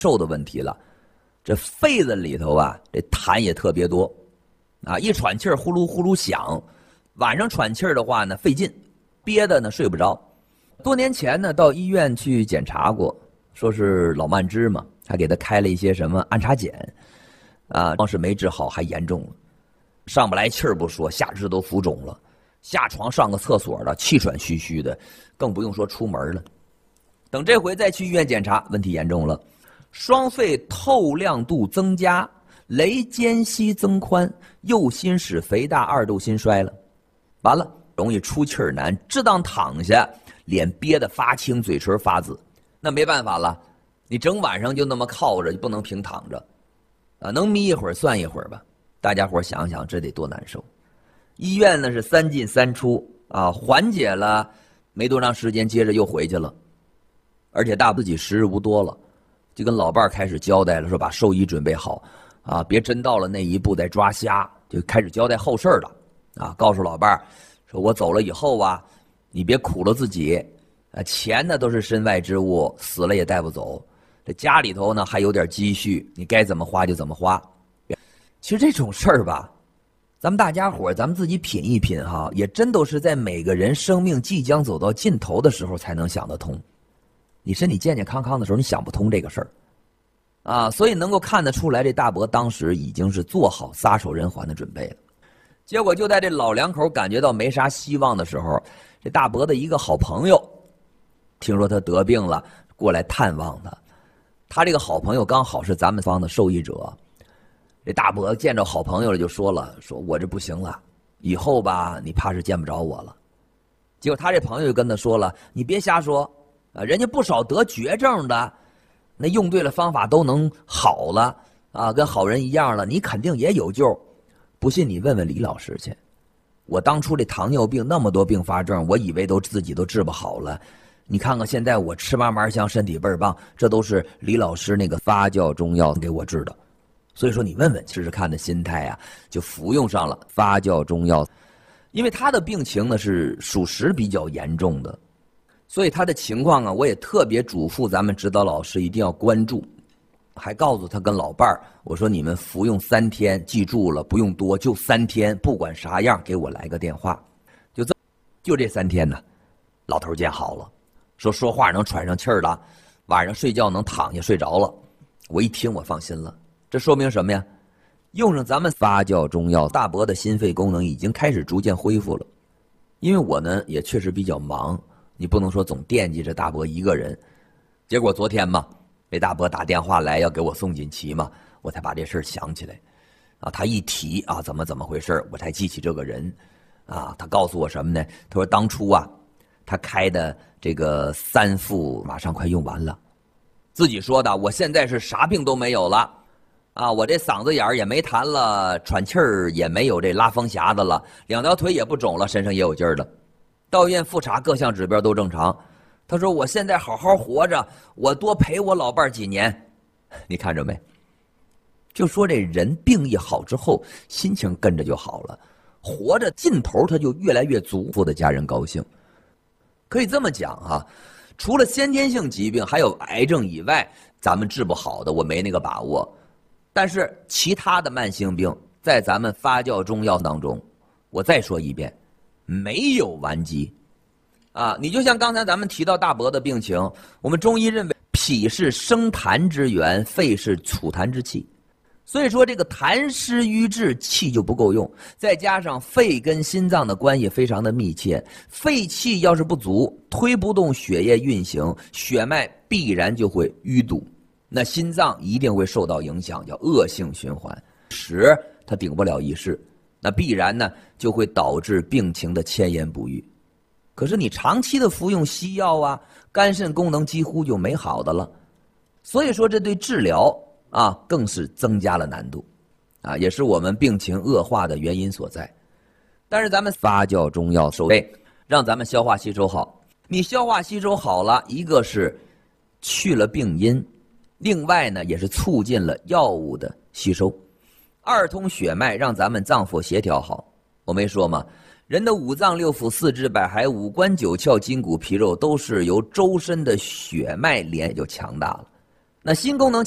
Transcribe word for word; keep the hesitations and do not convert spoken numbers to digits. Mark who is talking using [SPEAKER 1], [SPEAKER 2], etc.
[SPEAKER 1] 受的问题了。这肺子里头啊，这痰也特别多，啊，一喘气儿呼噜呼噜响，晚上喘气儿的话呢费劲，憋的呢睡不着。多年前呢到医院去检查过，说是老慢支嘛，还给他开了一些什么安插锏，啊，光是没治好还严重了，上不来气儿不说，下肢都浮肿了，下床上个厕所的气喘吁吁的，更不用说出门了。等这回再去医院检查，问题严重了。双肺透亮度增加，雷间隙增宽，右心室肥大，二度心衰了。完了，容易出气儿难，适当躺下，脸憋得发青，嘴唇发紫。那没办法了，你整晚上就那么靠着，就不能平躺着，啊，能眯一会儿算一会儿吧。大家伙想想，这得多难受。医院呢是三进三出啊，缓解了没多长时间，接着又回去了，而且大自己时日无多了。就跟老伴儿开始交代了，说把寿衣准备好，啊，别真到了那一步再抓瞎，就开始交代后事了，啊，告诉老伴儿，说我走了以后啊，你别苦了自己，啊，钱呢都是身外之物，死了也带不走，这家里头呢还有点积蓄，你该怎么花就怎么花。其实这种事儿吧，咱们大家伙儿咱们自己品一品哈，也真都是在每个人生命即将走到尽头的时候才能想得通。你身体健健康康的时候，你想不通这个事儿，啊，所以能够看得出来，这大伯当时已经是做好撒手人寰的准备了。结果就在这老两口感觉到没啥希望的时候，这大伯的一个好朋友，听说他得病了，过来探望他。他这个好朋友刚好是咱们方的受益者，这大伯见着好朋友了，就说了，说我这不行了，以后吧，你怕是见不着我了。结果他这朋友就跟他说了，你别瞎说。啊，人家不少得绝症的，那用对了方法都能好了啊，跟好人一样了，你肯定也有救。不信你问问李老师去。我当初这糖尿病那么多并发症，我以为都自己都治不好了。你看看现在我吃嘛嘛香，身体倍儿棒，这都是李老师那个发酵中药给我治的。所以说你问问试试看的心态啊，就服用上了发酵中药。因为他的病情呢是属实比较严重的。所以他的情况啊，我也特别嘱咐咱们指导老师一定要关注，还告诉他跟老伴儿，我说你们服用三天，记住了，不用多，就三天，不管啥样，给我来个电话。就这，就这三天呢，老头见好了，说说话能喘上气儿了，晚上睡觉能躺下睡着了。我一听我放心了，这说明什么呀？用上咱们发酵中药，大伯的心肺功能已经开始逐渐恢复了。因为我呢也确实比较忙。你不能说总惦记着大伯一个人，结果昨天嘛，这大伯打电话来要给我送锦旗嘛，我才把这事儿想起来，啊，他一提啊怎么怎么回事，我才记起这个人，啊，他告诉我什么呢？他说当初啊，他开的这个三副马上快用完了，自己说的，我现在是啥病都没有了，啊，我这嗓子眼儿也没痰了，喘气儿也没有这拉风匣子了，两条腿也不肿了，身上也有劲儿了。到医院复查，各项指标都正常。他说：“我现在好好活着，我多陪我老伴儿几年。”你看着没？就说这人病一好之后，心情跟着就好了，活着劲头他就越来越足，福的家人高兴。可以这么讲啊，除了先天性疾病，还有癌症以外，咱们治不好的，我没那个把握。但是其他的慢性病，在咱们发酵中药当中，我再说一遍。没有顽疾，啊，你就像刚才咱们提到大伯的病情，我们中医认为脾是生痰之源，肺是储痰之器，所以说这个痰湿瘀滞，气就不够用，再加上肺跟心脏的关系非常的密切，肺气要是不足，推不动血液运行，血脉必然就会淤堵，那心脏一定会受到影响，叫恶性循环，使它顶不了一世。那必然呢就会导致病情的迁延不愈。可是你长期的服用西药啊，肝肾功能几乎就没好的了。所以说这对治疗啊更是增加了难度，啊，也是我们病情恶化的原因所在。但是咱们发酵中药首位让咱们消化吸收好，你消化吸收好了，一个是去了病因，另外呢也是促进了药物的吸收。二通血脉，让咱们脏腑协调好。我没说吗？人的五脏六腑四肢百骸五官九窍筋骨皮肉都是由周身的血脉连就强大了。那心功能